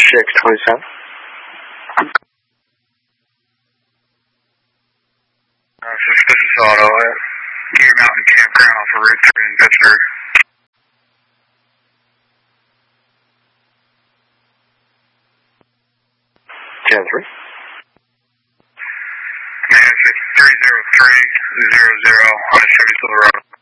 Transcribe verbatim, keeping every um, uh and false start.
six twenty-seven. Uh, suspicious auto at Gear Mountain Campground off of Route three in Pittsburgh. ten three. Man, it's three zero three zero zero on a Chevy Silverado.